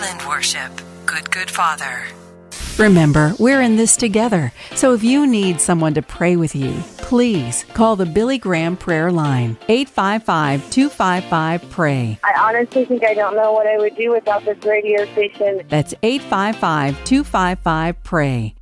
and worship. Good Father. Remember, we're in this together. So if you need someone to pray with you, please call the Billy Graham Prayer Line, 855-255-PRAY. I honestly think I don't know what I would do without this radio station. That's 855-255-PRAY.